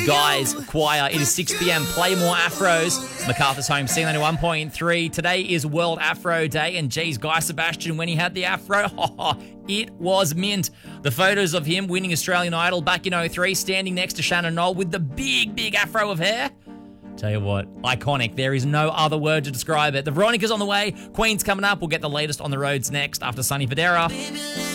Guys, choir, it is 6 p.m. Play more afros. MacArthur's home, C91.3. Today is World Afro Day, and geez, Guy Sebastian, when he had the afro, it was mint. The photos of him winning Australian Idol back in 03, standing next to Shannon Knoll with the big afro of hair. Tell you what, iconic. There is no other word to describe it. The Veronica's on the way. Queen's coming up. We'll get the latest on the roads next after Sunny Federa.